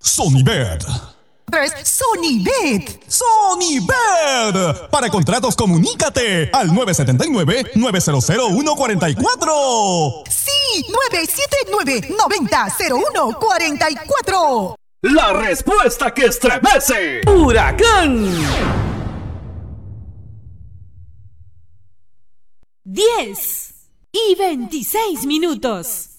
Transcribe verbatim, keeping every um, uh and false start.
Sonibet. Es Sonibet. Sonibet. Para contratos, comunícate al nueve siete nueve, nueve cero cero, uno cuatro cuatro. Sí, nueve siete nueve, nueve cero cero uno cuatro cuatro. La respuesta que estremece. Huracán. diez y veintiséis minutos.